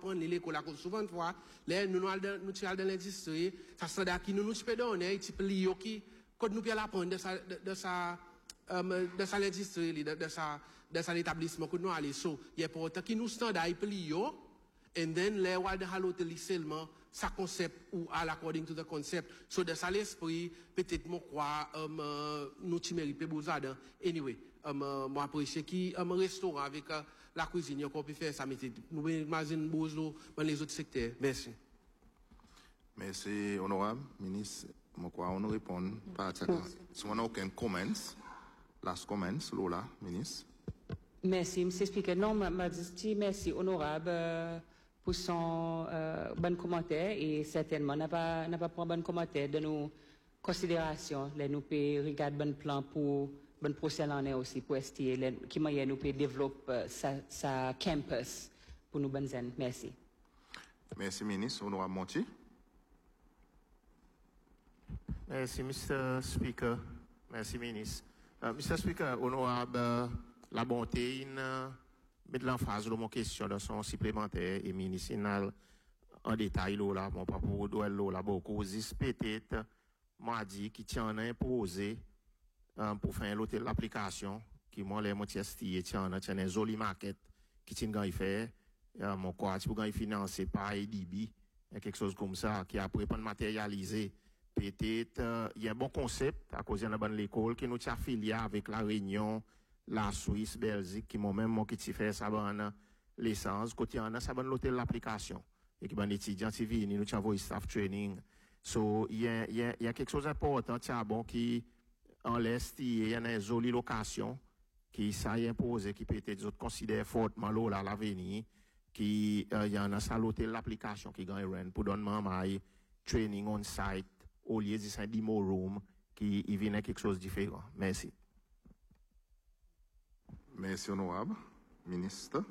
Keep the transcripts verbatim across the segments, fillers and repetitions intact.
prendre l'école à cause souvent de fois les nous nous nous tirons dans l'industrie ça standard qui nous nous peut donner type lio qui quand nous peut apprendre de ça de ça de ça l'industrie de ça de ça l'établissement que nous aller so il y a pour qui nous standard lio and then les wa de l'hôtel seulement ça concept ou all according to the concept so de ça l'esprit peut-être moi quoi um, uh, nous ti mérite bozada anyway um, uh, moi apprécier qui un um, restaurant avec uh, la cuisine qu'on peut faire ça mais nous imagine bozo dans les autres secteurs merci merci honorable ministre moi quoi on répond pas ça si on a aucun comments last comments Lola ministre merci monsieur speaker non m'a dit merci honorable euh, pour son euh, bon commentaire et certainement n'a pas n'a pas pris un bon commentaire de nos considérations les nous peut regarder bon plan pour bon prochaine année aussi pour estier qui moyen nous peut développer sa sa campus pour nous bonnes années merci merci ministre honorable Monti merci mister Speaker merci ministre uh, mister Speaker honorable uh, la bonté in mettre l'emphase de mon question dans son supplémentaire et médicinal en détail là mon pas pour doit là beaucoup peut-être m'a dit qui tient imposé um, pour faire l'hôtel l'application qui moi les moitié stiller tient tient un joli market qui tient gagner faire uh, mon quoi tu pour gagner financer par A D B quelque chose comme ça qui après pas matérialiser peut-être il uh, y a un bon concept à cause de la bonne l'école qui nous tient affilié avec la Réunion la Suisse, Belgique, qui m'ont même moi qui fait ça ban l'essence, côté en a ça ban l'hôtel l'application. Et qui ban étudiants qui viennent, nous t'envoie staff training. So, il y a, il y a, il y a quelque chose d'important, tiens, bon, qui, en l'Est, il y a une jolie location, qui ça y impose, qui peut-être d'autres considèrent fortement l'eau là, l'avenir, qui, euh, il y en a ça l'hôtel l'application qui gagne pour donner maman training on site, au lieu de ça demo room, qui, il vient quelque chose de différent. Merci. Merci honorable ministre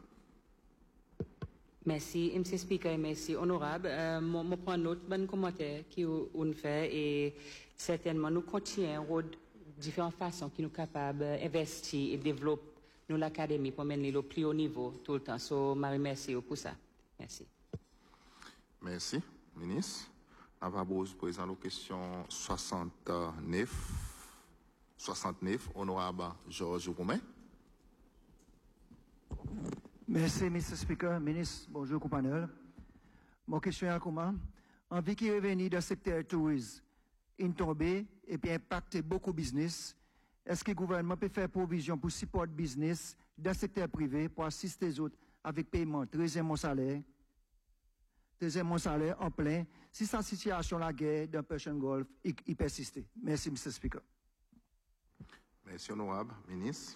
merci monsieur speaker merci honorable euh, moi moi prends note bon commentaire qui on fait et certainement nous continuons différentes façons qui nous capables d'investir et développer nous l'académie pour mener le plus haut niveau tout le temps so Marie merci pour ça merci merci ministre on va poser présent la question soixante-neuf soixante-neuf honorable Georges Roumain. Merci, mister Speaker. Ministre, bonjour, compagnon. Mon question est comment? En vie qui revenu dans le secteur tourisme, il tombe et puis impacte beaucoup de business. Est-ce que le gouvernement peut faire provision pour support business dans le secteur privé pour assister les autres avec paiement, treizième mon salaire, treizième mon salaire en plein, si sa situation la guerre dans Persian Gulf, il, il persiste? Merci, mister Speaker. Merci, honorable ministre.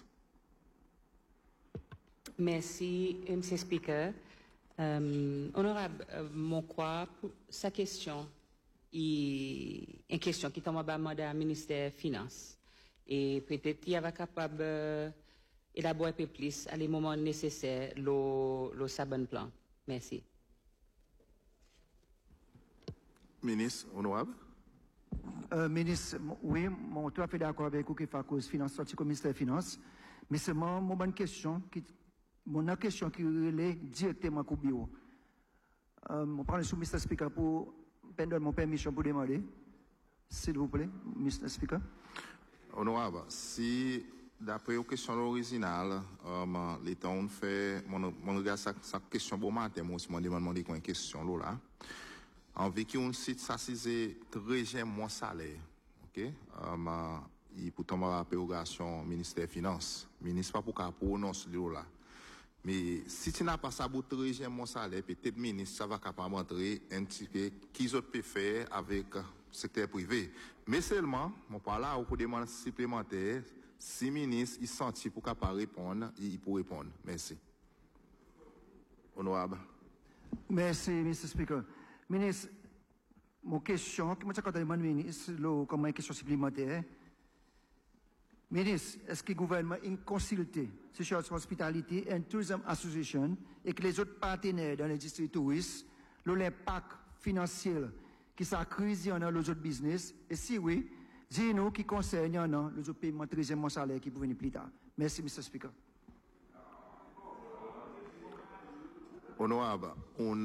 Merci, monsieur Speaker. Euh, honorable, euh, mon quoi, pour sa question, il, une question qui tombe à mandat ministère des Finances. Et peut-être qu'il va capable d'élaborer un peu plus à les moments nécessaires le, le sabon plan. Merci. Ministre, honorable. Euh, ministre, oui, mon tout à fait d'accord avec vous qui fait cause finance sorti comme ministère des Finances. Mais c'est mon, mon bonne question qui Mon question qui relève directement au bureau. Euh, je prends le sous mister Speaker pour prendre mon permission pour demander. S'il vous plaît, mister Speaker. Honorable, si d'après aux questions originales, euh, l'État on fait, mon, mon regarde sa, sa question pour matin, moi aussi, mon demande une question là. En vécu, on cite ça, c'est treizième mois salaire. Ok? Euh, il peut tomber à la prorogation ministère des Finances. Ministre pas pour qu'à prononcer là. Mais si tu n'as pas ça pour treizième mon salaire, peut-être ministre, ça va capable montrer un petit peu qui autres peut faire avec le secteur privé. Mais seulement, mon pas là, pour demander supplémentaire, si ministre, il sentit pour capable répondre, il peut répondre. Merci. Honorable. Merci, mister Speaker. Ministre, mon question, comment ça quand demande ministre, comme une question supplémentaire. Ministre, est-ce que le gouvernement a consulté Social Hospitality and Tourism Association et que les autres partenaires dans l'industrie touriste, l'impact financier qui s'accrise dans les autres business? Et si oui, dis-nous qui concerne les autres paiements treizième mois salaire qui peuvent venir plus tard. Merci, mister Speaker. Honorable, on